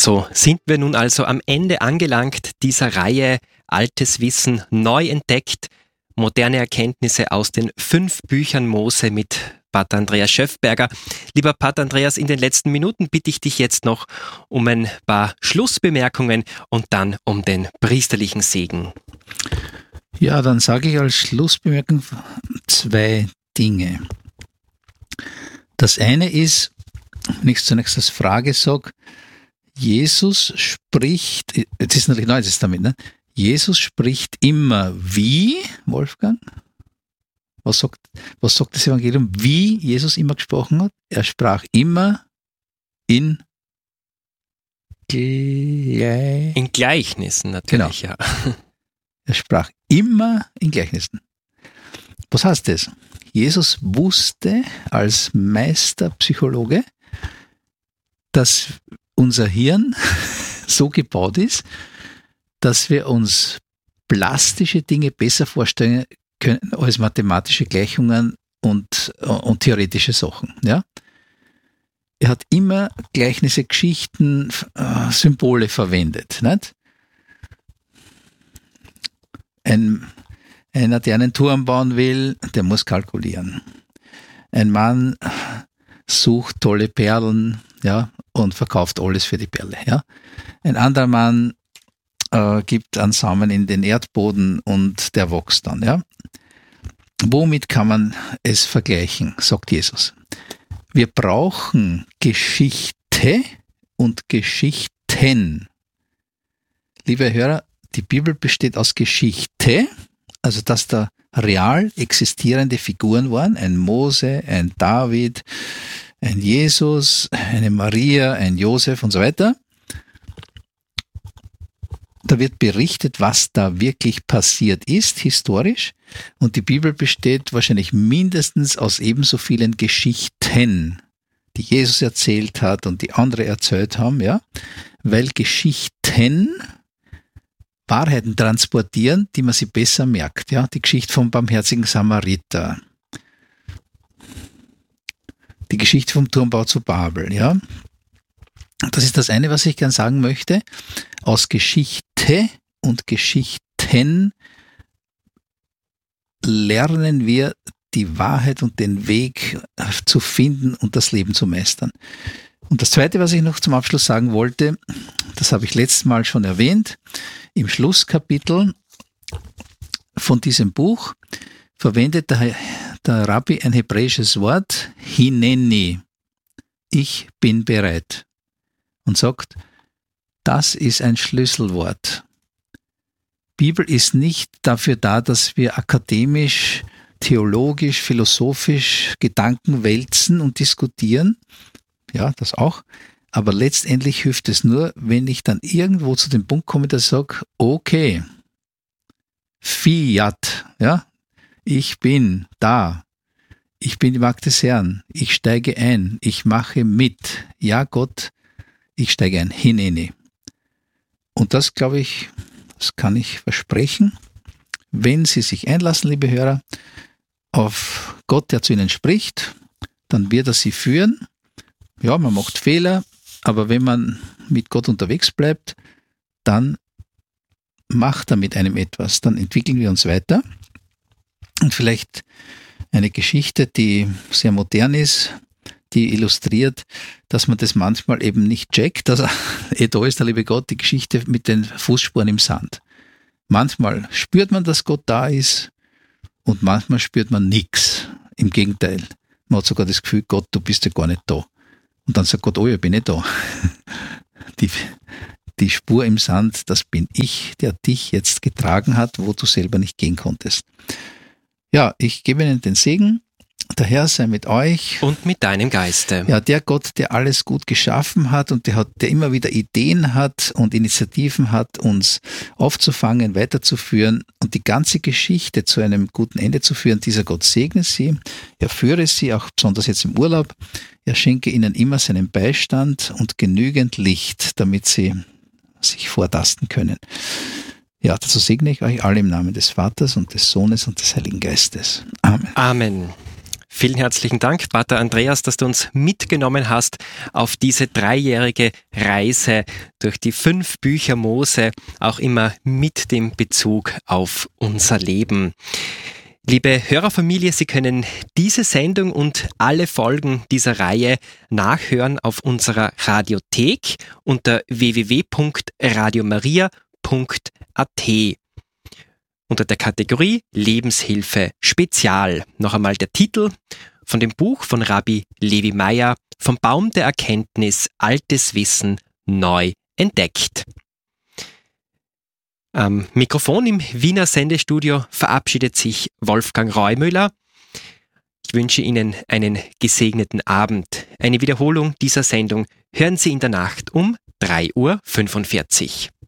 So sind wir nun also am Ende angelangt dieser Reihe Altes Wissen neu entdeckt, moderne Erkenntnisse aus den 5 Büchern Mose mit Pater Andreas Schöffberger. Lieber Pater Andreas, in den letzten Minuten bitte ich dich jetzt noch um ein paar Schlussbemerkungen und dann um den priesterlichen Segen. Ja, dann sage ich als Schlussbemerkung 2 Dinge. Das eine ist, wenn ich zunächst als Frage sage, Jesus spricht, jetzt ist natürlich Neues Testament, ne? Jesus spricht immer wie, Wolfgang? Was sagt das Evangelium, wie Jesus immer gesprochen hat? Er sprach immer in Gleichnissen natürlich, genau. Ja. Er sprach immer in Gleichnissen. Was heißt das? Jesus wusste als Meisterpsychologe, dass unser Hirn so gebaut ist, dass wir uns plastische Dinge besser vorstellen können als mathematische Gleichungen und theoretische Sachen. Ja? Er hat immer Gleichnisse, Geschichten, Symbole verwendet. Nicht? Einer, der einen Turm bauen will, der muss kalkulieren. Ein Mann sucht tolle Perlen, ja, und verkauft alles für die Perle. Ja. Ein anderer Mann gibt einen Samen in den Erdboden und der wächst dann. Ja. Womit kann man es vergleichen, sagt Jesus. Wir brauchen Geschichte und Geschichten. Liebe Hörer, die Bibel besteht aus Geschichte, also dass da real existierende Figuren waren, ein Mose, ein David, ein Jesus, eine Maria, ein Josef und so weiter. Da wird berichtet, was da wirklich passiert ist, historisch. Und die Bibel besteht wahrscheinlich mindestens aus ebenso vielen Geschichten, die Jesus erzählt hat und die andere erzählt haben, ja, weil Geschichten Wahrheiten transportieren, die man sich besser merkt. Ja, die Geschichte vom barmherzigen Samariter, die Geschichte vom Turmbau zu Babel. Ja, das ist das eine, was ich gern sagen möchte. Aus Geschichte und Geschichten lernen wir die Wahrheit und den Weg zu finden und das Leben zu meistern. Und das Zweite, was ich noch zum Abschluss sagen wollte, das habe ich letztes Mal schon erwähnt, im Schlusskapitel von diesem Buch verwendet der Rabbi ein hebräisches Wort, Hineni, ich bin bereit, und sagt, das ist ein Schlüsselwort. Bibel ist nicht dafür da, dass wir akademisch, theologisch, philosophisch Gedanken wälzen und diskutieren, ja, das auch, aber letztendlich hilft es nur, wenn ich dann irgendwo zu dem Punkt komme, dass ich sage, okay, Fiat, ja, ich bin da, ich bin die Magd des Herrn, ich steige ein, ich mache mit, ja Gott, ich steige ein, Hineni. Und das, glaube ich, das kann ich versprechen, wenn Sie sich einlassen, liebe Hörer, auf Gott, der zu Ihnen spricht, dann wird er Sie führen. Ja, man macht Fehler, aber wenn man mit Gott unterwegs bleibt, dann macht er mit einem etwas, dann entwickeln wir uns weiter. Und vielleicht eine Geschichte, die sehr modern ist, die illustriert, dass man das manchmal eben nicht checkt, dass da ist der liebe Gott, die Geschichte mit den Fußspuren im Sand. Manchmal spürt man, dass Gott da ist und manchmal spürt man nichts. Im Gegenteil, man hat sogar das Gefühl, Gott, du bist ja gar nicht da. Und dann sagt Gott, oh ja, bin ich da. Die Spur im Sand, das bin ich, der dich jetzt getragen hat, wo du selber nicht gehen konntest. Ja, ich gebe Ihnen den Segen. Der Herr sei mit euch. Und mit deinem Geiste. Ja, der Gott, der alles gut geschaffen hat und der immer wieder Ideen hat und Initiativen hat, uns aufzufangen, weiterzuführen und die ganze Geschichte zu einem guten Ende zu führen. Dieser Gott segne Sie, er führe Sie, auch besonders jetzt im Urlaub. Er schenke Ihnen immer seinen Beistand und genügend Licht, damit Sie sich vortasten können. Ja, dazu segne ich euch alle im Namen des Vaters und des Sohnes und des Heiligen Geistes. Amen. Amen. Vielen herzlichen Dank, Pater Andreas, dass du uns mitgenommen hast auf diese 3-jährige Reise durch die 5 Bücher Mose, auch immer mit dem Bezug auf unser Leben. Liebe Hörerfamilie, Sie können diese Sendung und alle Folgen dieser Reihe nachhören auf unserer Radiothek unter www.radiomaria.at. Unter der Kategorie Lebenshilfe Spezial. Noch einmal der Titel von dem Buch von Rabbi Levi Meyer, Vom Baum der Erkenntnis, altes Wissen neu entdeckt. Am Mikrofon im Wiener Sendestudio verabschiedet sich Wolfgang Reumüller. Ich wünsche Ihnen einen gesegneten Abend. Eine Wiederholung dieser Sendung hören Sie in der Nacht um 3:45 Uhr.